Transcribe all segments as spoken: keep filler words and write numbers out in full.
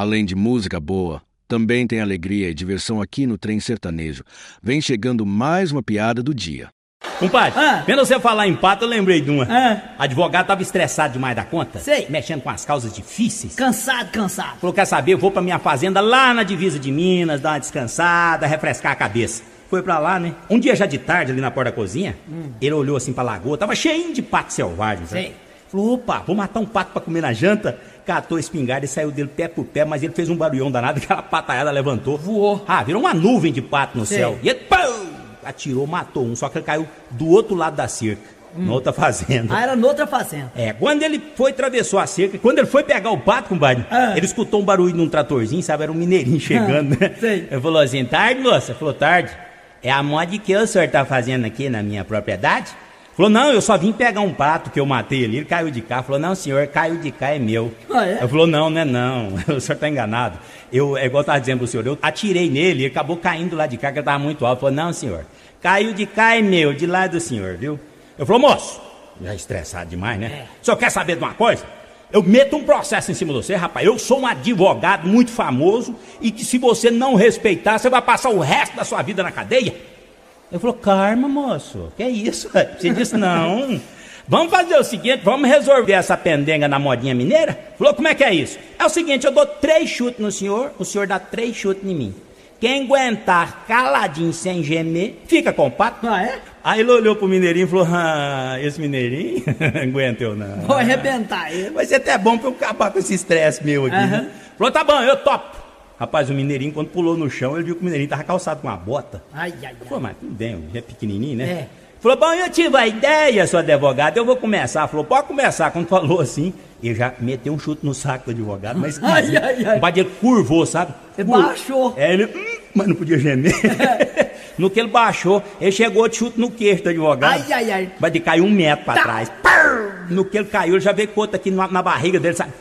Além de música boa, também tem alegria e diversão aqui no Trem Sertanejo. Vem chegando mais uma piada do dia. Compadre, ah. vendo você falar em pato, eu lembrei de uma. Ah. Advogado tava estressado demais da conta. Sei. Mexendo com as causas difíceis. Cansado, cansado. Falou, quer saber, eu vou pra minha fazenda lá na divisa de Minas, dar uma descansada, refrescar a cabeça. Foi pra lá, né? Um dia já de tarde, ali na porta da cozinha, hum. ele olhou assim pra lagoa, tava cheio de pato selvagem, sabe? Sei. Falou, opa, vou matar um pato pra comer na janta. Catou a espingarda e saiu dele pé por pé, mas ele fez um barulhão danado, aquela pataiada levantou. Voou. Ah, virou uma nuvem de pato no Sei. céu. E ele, pum, atirou, matou um, só que ele caiu do outro lado da cerca, hum. na outra fazenda. Ah, era noutra fazenda. É, quando ele foi, atravessou a cerca, quando ele foi pegar o pato, compadre, ah. ele escutou um barulho num tratorzinho, sabe, era um mineirinho chegando, ah. né? Sei. Ele falou assim, tarde, moça? Falou, tarde. É a moda que o senhor tá fazendo aqui na minha propriedade? Falou, não, eu só vim pegar um pato que eu matei ali, ele caiu de cá. Falou, não, senhor, caiu de cá, é meu. Ah, é? Ele falou, não, não é não, o senhor tá enganado. Eu, é igual eu tava dizendo pro senhor, eu atirei nele, ele acabou caindo lá de cá, que ele tava muito alto. Falou, não, senhor, caiu de cá, é meu, de lá do senhor, viu? Eu falei, moço, já estressado demais, né? É. O senhor quer saber de uma coisa? Eu meto um processo em cima de você, rapaz. Eu sou um advogado muito famoso e que se você não respeitar, você vai passar o resto da sua vida na cadeia. Ele falou, calma, moço, que é isso? Você disse, não, vamos fazer o seguinte, vamos resolver essa pendenga na modinha mineira? Falou, como é que é isso? É o seguinte, eu dou três chutes no senhor, o senhor dá três chutes em mim. Quem aguentar caladinho sem gemer, fica com o pato. Ah, é? Aí ele olhou pro mineirinho e falou, ah, esse mineirinho, não aguenta eu não. Vou arrebentar ele. Vai ser até bom pra eu acabar com esse estresse meu aqui, uhum. né? Falou, tá bom, eu topo. Rapaz, o mineirinho, quando pulou no chão, ele viu que o mineirinho tava calçado com uma bota. Ai, ai, ai. Pô, mas tudo bem, já é pequenininho, né? É. Falou, bom, eu tive a ideia, seu advogado, eu vou começar. Falou, pode começar. Quando falou assim, ele já meteu um chute no saco do advogado, mas... Ai, ai, ai. O pai dele curvou, sabe? Ele Cur... baixou. É, ele... Hum, mas não podia gemer. É. No que ele baixou, ele chegou de chute no queixo do advogado. Ai, ai, ai. Mas ele caiu um metro pra tá. trás. No que ele caiu, ele já veio com outro aqui na, na barriga dele, sabe?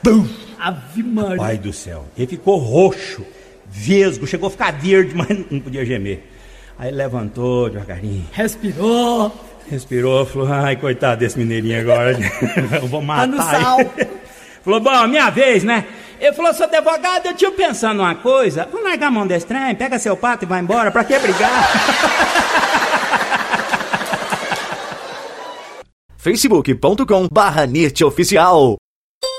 Ave Maria. Pai do céu. Ele ficou roxo, vesgo, chegou a ficar verde, mas não podia gemer. Aí ele levantou devagarinho. Respirou. Respirou, falou, ai, coitado desse mineirinho agora. Eu vou matar. Tá no sal. Ele. Falou, bom, minha vez, né? Ele falou, seu advogado, eu tinha pensando uma coisa. Vamos largar a mão desse trem, pega seu pato e vai embora. Pra que brigar? facebook ponto com barra Nirte Oficial